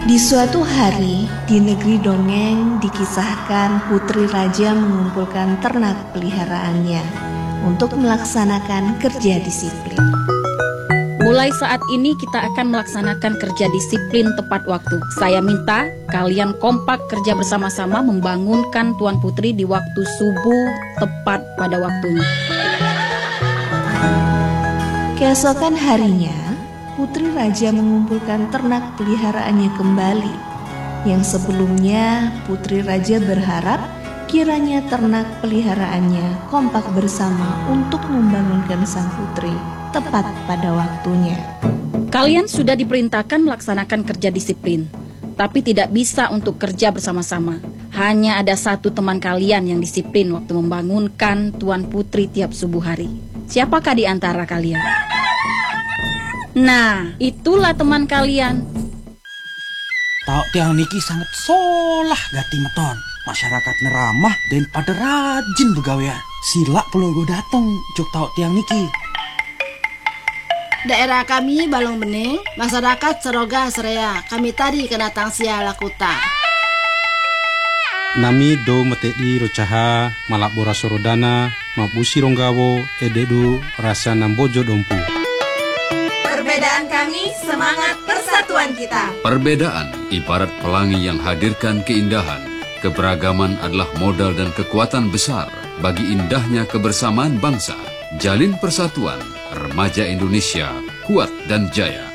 Di suatu hari, di negeri dongeng dikisahkan putri raja mengumpulkan ternak peliharaannya untuk melaksanakan kerja disiplin. Mulai saat ini kita akan melaksanakan kerja disiplin tepat waktu. Saya minta kalian kompak kerja bersama-sama membangunkan Tuan Putri di waktu subuh tepat pada waktunya. Keesokan harinya, putri raja mengumpulkan ternak peliharaannya kembali. Yang sebelumnya putri raja berharap kiranya ternak peliharaannya kompak bersama untuk membangunkan sang putri tepat pada waktunya. Kalian sudah diperintahkan melaksanakan kerja disiplin, tapi tidak bisa untuk kerja bersama-sama. Hanya ada satu teman kalian yang disiplin waktu membangunkan Tuan Putri tiap subuh hari. Siapakah di antara kalian? Nah, itulah teman kalian. Tahu tiang niki sangat solah gati meton. Masyarakat neramah dan pada rajin begawean. Sila perlu gue datang jok tahu tiang niki. Daerah kami Balong Bening, masyarakat Seroga Serea. Kami tadi kena tangsia lakuta. Nami do metedi rocaha malapora sorodana mapusi ronggawo ededu rasa nambojo dompu. Perbedaan kami, semangat persatuan kita. Perbedaan ibarat pelangi yang hadirkan keindahan. Keberagaman adalah modal dan kekuatan besar bagi indahnya kebersamaan bangsa. Jalin persatuan, remaja Indonesia kuat dan jaya.